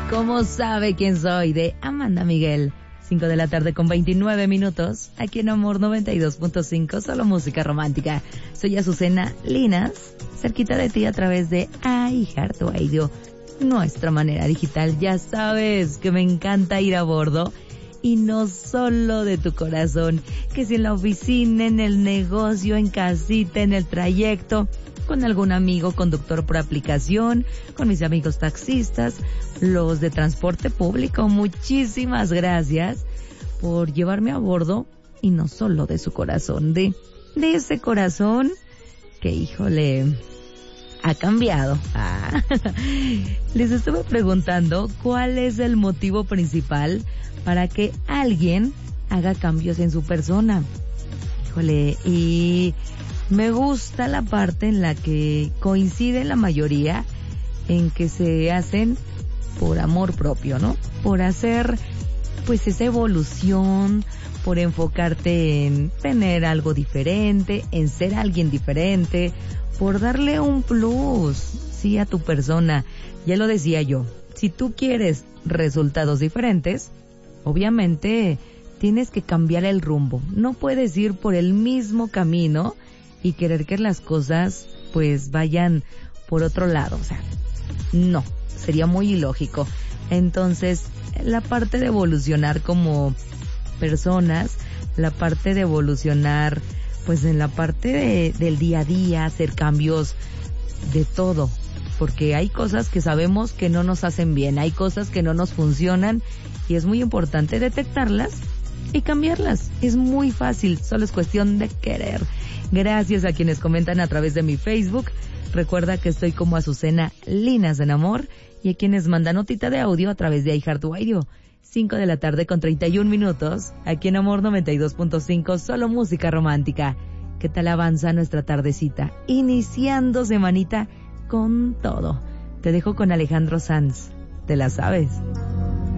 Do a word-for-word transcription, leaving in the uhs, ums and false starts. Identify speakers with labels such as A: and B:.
A: ¿Cómo sabe quién soy? De Amanda Miguel. cinco de la tarde con veintinueve minutos. Aquí en Amor noventa y dos punto cinco, solo música romántica. Soy Azucena Linas, cerquita de ti a través de iHeartRadio, nuestra manera digital. Ya sabes que me encanta ir a bordo. Y no solo de tu corazón, que si en la oficina, en el negocio, en casita, en el trayecto, con algún amigo conductor por aplicación, con mis amigos taxistas, los de transporte público. Muchísimas gracias por llevarme a bordo, y no solo de su corazón, de, de ese corazón que, híjole, ha cambiado. Ah. Les estuve preguntando cuál es el motivo principal para que alguien haga cambios en su persona. Híjole, y me gusta la parte en la que coincide la mayoría en que se hacen por amor propio, ¿no? Por hacer, pues, esa evolución, por enfocarte en tener algo diferente, en ser alguien diferente, por darle un plus, sí, a tu persona. Ya lo decía yo, si tú quieres resultados diferentes, obviamente tienes que cambiar el rumbo. No puedes ir por el mismo camino y querer que las cosas pues vayan por otro lado. O sea, no, sería muy ilógico. Entonces, la parte de evolucionar como personas, la parte de evolucionar pues en la parte de, del día a día, hacer cambios de todo. Porque hay cosas que sabemos que no nos hacen bien, hay cosas que no nos funcionan, y es muy importante detectarlas y cambiarlas. Es muy fácil, solo es cuestión de querer. Gracias a quienes comentan a través de mi Facebook. Recuerda que estoy como Azucena Linas en Amor, y a quienes mandan notita de audio a través de iHeartRadio. cinco de la tarde con treinta y un minutos, aquí en Amor noventa y dos punto cinco, solo música romántica. ¿Qué tal avanza nuestra tardecita? Iniciando semanita con todo. Te dejo con Alejandro Sanz. ¿Te la sabes?